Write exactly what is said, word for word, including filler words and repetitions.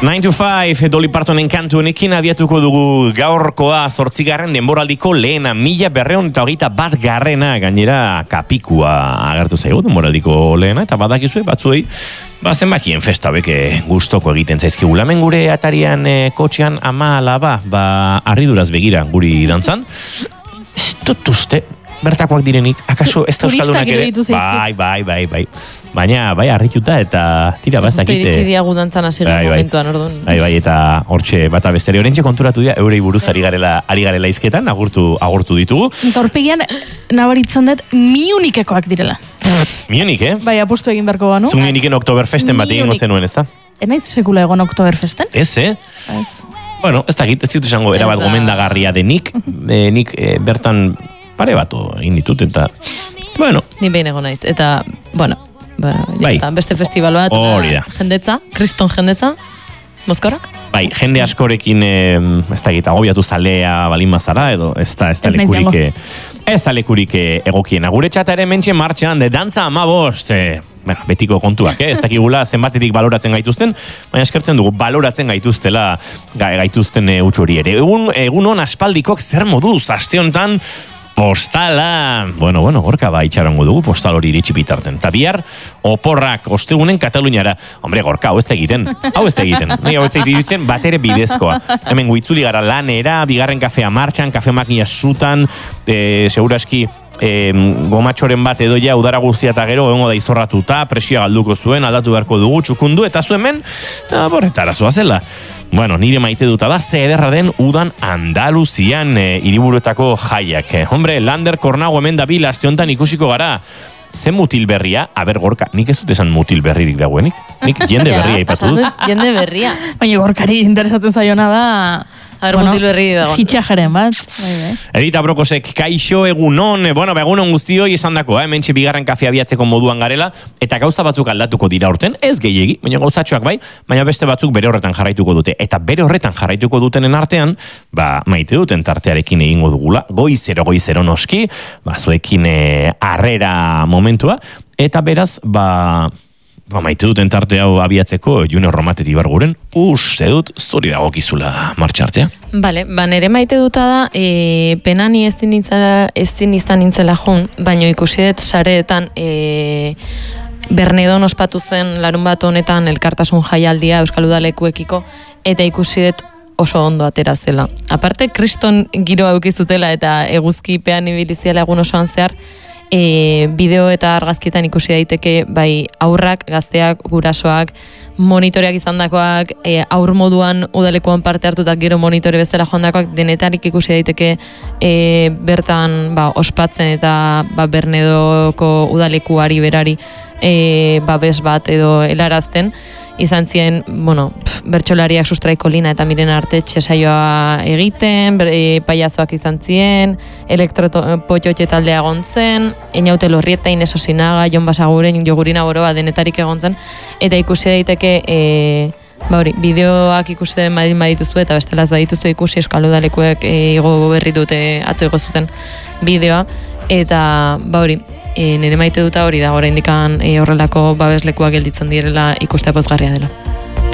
nine to five, Dolly Partonen kantu honekin abiatuko dugu gaurkoa zortzigarren denboraldiko lehena, mila berreun eta hogeita bat garrena, gainera kapikua agertu zaigu denboraldiko lehena, eta badakizue batzuei, ba zenbakien festa beke gustoko egiten zaizkigula. Hemen gure atarian e, kotxean ama alaba, ba harriduraz begira guri dantzan, ez dut uste, bertakoak direnik, akaso ez da euskaldunak ere? Bai, bai, bai, bai. Baina, bai, harrituta eta tira bazakite. Iritsi diagu dantzan hasi gara momentuan, orduan. Bai, bai, eta hortxe bata besteri. Horentxe konturatu dira, eurei buruz ari garela, ari garela izketan, agurtu, agurtu ditugu. Eta horpegian, nabaritzen dut, Munikekoak direla. Munich, eh? Bai, apustu egin berko banu. Zu Munichen Oktoberfesten bat egingo zenuen, ez da? Enaiz sekula egon Oktoberfesten? Ez, eh? Ez. Bueno, ez dakit, ez dut esango, erabat gomendagarria denik, e, nik e, bertan pare bat egin ditut, eta, bueno. Ni behin egon naiz, eta, bueno, bueno bai. Eta beste festival bat, eta jendetza, kriston jendetza, mozkorak? Bai, jende askorekin, eh, ez da gita, agobiatu zalea balin bazara, edo ez da, ez da lekurik, ez da lekurik egokiena. Gure txata ere mentxe martxan, de dantza ama bost, eh, bueno, betiko kontuak, eh? Ez dakigula zenbatetik baloratzen gaituzten, baina eskertzen dugu baloratzen gaituztela gaituzten e, utxori ere. Egun, egun hon aspaldikok zer moduz, aste honetan, postala, bueno, bueno, gorka ba itxarango dugu postal hori iritsi bitarten. Eta bihar, oporrak ostegunen Kataluniara. Hombre, gorka, hau ez da egiten. Hau ez da egiten. Nei, hau ez da egiten batere bidezkoa. Hemen guitzuli gara lanera, bigarren kafea martxan, kafe makina zutan, e, seguraski e, gomatxoren bat edo ja udara guztia eta gero egongo da izorratuta, presioa galduko zuen, aldatu beharko dugu, txukundu, eta zu hemen, borretara zoa zela. Bueno, nire maite duta da, ze ederra den udan Andaluzian e, hiriburuetako jaiak. E, hombre, Lander Kornago hemen da bil, aste honetan ikusiko gara. Ze mutil berria? Aber, Gorka, nik ez dut esan mutil berririk dagoenik. Nik jende berria ipatu dut. Jende berria. Baina Gorkari interesatzen zaiona da... A ver, bueno, mutil berri dago. Fitxajaren bat. Edita Brokosek, kaixo egunon, bueno, egunon guztioi esan dako, eh? Mentxe bigarren kafea abiatzeko moduan garela, eta gauza batzuk aldatuko dira urten, ez gehiegi, baina gauzatxoak bai, baina beste batzuk bere horretan jarraituko dute. Eta bere horretan jarraituko dutenen artean, ba, maite duten tartearekin egingo dugula, goizero, goizero noski, ba, zuekin harrera momentua, eta beraz, ba... Ba, maite duten tarte hau abiatzeko Junior Romatet Ibarguren, uste dut zuri dagokizula martxartzea. Bale, ba, nere maite duta da, e, penani ezin, nintzala, ezin izan nintzela jun, baina ikusi dut sareetan e, Bernedon ospatu zen larun bat honetan elkartasun jaialdia Euskal Udalekuekiko, eta ikusi dut oso ondo atera zela. Aparte, kriston giro aukizutela eta eguzkipean ibiliziela egun osoan zehar, E, bideo eta argazkietan ikusi daiteke bai aurrak, gazteak, gurasoak, monitoreak izandakoak, e, aur moduan udalekuan parte hartutak gero monitore bezala joandakoak, denetarik ikusi daiteke e, bertan ba, ospatzen eta ba, Bernedoko udalekuari berari e, babes bat edo helarazten. Izan ziren, bueno, bertsolariak Sustraiko Lina eta Miren Artetxe saioa egiten, e, paiazoak izan ziren, elektropotxotxe taldea egon zen, Einaute Lorrieta, Ines Osinaga, Jon Basaguren, Jogurina Boroa denetarik egon zen, eta ikusi daiteke, e, ba hori, bideoak ikusi den badin badituzu eta bestelaz badituzu ikusi Euskal Udalekuek e, igo berri dute atzo igo zuten bideoa, eta ba hori, E, nire maite duta hori da, oraindik e, horrelako babeslekuak gelditzen direla ikustea pozgarria dela.